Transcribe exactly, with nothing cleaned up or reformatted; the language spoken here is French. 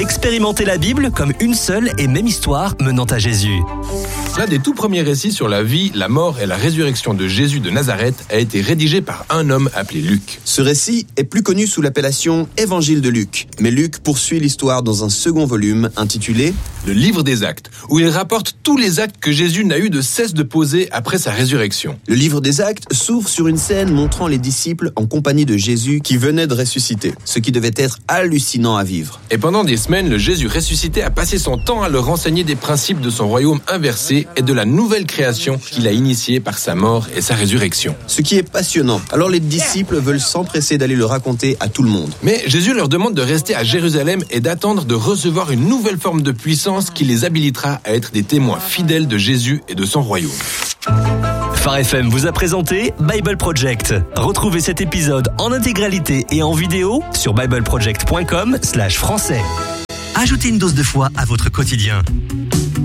Expérimentez la Bible comme une seule et même histoire menant à Jésus. L'un des tout premiers récits sur la vie, la mort et la résurrection de Jésus de Nazareth a été rédigé par un homme appelé Luc. Ce récit est plus connu sous l'appellation Évangile de Luc. Mais Luc poursuit l'histoire dans un second volume intitulé Le livre des actes, où il rapporte tous les actes que Jésus n'a eu de cesse de poser après sa résurrection. Le livre des actes s'ouvre sur une scène montrant les disciples en compagnie de Jésus qui venait de ressusciter, ce qui devait être hallucinant à vivre. Et pendant des semaines, le Jésus ressuscité a passé son temps à leur enseigner des principes de son royaume inversé et de la nouvelle création qu'il a initiée par sa mort et sa résurrection. Ce qui est passionnant. Alors les disciples veulent s'empresser d'aller le raconter à tout le monde. Mais Jésus leur demande de rester à Jérusalem et d'attendre de recevoir une nouvelle forme de puissance qui les habilitera à être des témoins fidèles de Jésus et de son royaume. Phare F M vous a présenté Bible Project. Retrouvez cet épisode en intégralité et en vidéo sur bible project point com slash français. Ajoutez une dose de foi à votre quotidien.